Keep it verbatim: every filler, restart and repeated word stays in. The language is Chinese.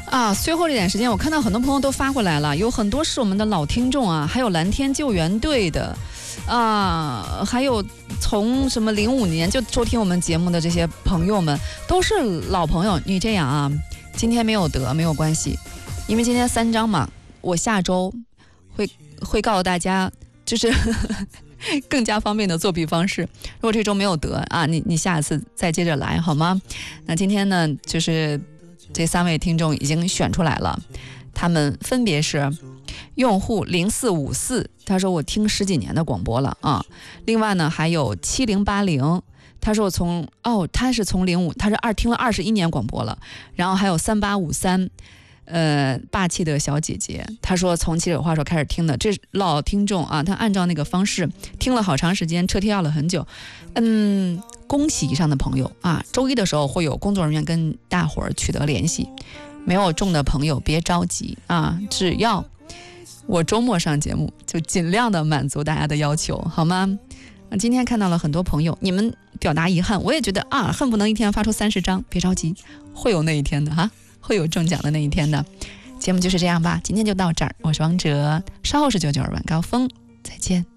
啊，最后这点时间，我看到很多朋友都发过来了，有很多是我们的老听众啊，还有蓝天救援队的，啊，还有从什么零五年就收听我们节目的这些朋友们，都是老朋友。你这样啊，今天没有得没有关系，因为今天三张嘛，我下周会会告诉大家，就是更加方便的作弊方式。如果这周没有得啊，你你下次再接着来好吗？那今天呢，就是这三位听众已经选出来了，他们分别是用户零四五四，他说我听十几年的广播了啊。另外呢，还有七零八零，他说我从哦，他是从零五，他是二听了二十一年广播了。然后还有三八五三。呃，霸气的小姐姐，她说从七柳话说开始听的，这老听众啊，她按照那个方式听了好长时间，车贴要了很久。嗯，恭喜以上的朋友啊！周一的时候会有工作人员跟大伙儿取得联系，没有中的朋友别着急啊，只要我周末上节目，就尽量的满足大家的要求，好吗？啊，今天看到了很多朋友，你们表达遗憾，我也觉得啊，恨不能一天发出三十张，别着急，会有那一天的哈。会有中奖的那一天的。节目就是这样吧，今天就到这儿，我是王哲，稍后是九九二晚高峰，再见。